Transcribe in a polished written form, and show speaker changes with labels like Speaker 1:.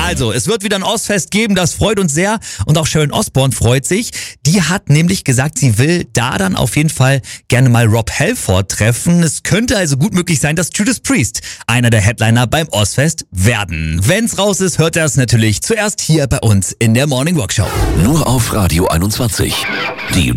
Speaker 1: Also, es wird wieder ein Ozzfest geben, das freut uns sehr. Und auch Sharon Osbourne freut sich. Die hat nämlich gesagt, sie will da dann auf jeden Fall gerne mal Rob Halford treffen. Es könnte also gut möglich sein, dass Judas Priest einer der Headliner beim Ozzfest werden. Wenn's raus ist, hört er es natürlich zuerst hier bei uns in der Morning Rock Show.
Speaker 2: Nur auf Radio 21. Die